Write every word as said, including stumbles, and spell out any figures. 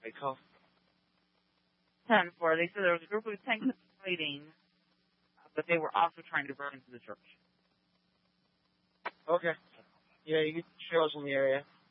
They call. ten four. They said there was a group of tanks fighting, but they were also trying to break into the church. Okay. Yeah, you can show us in the area.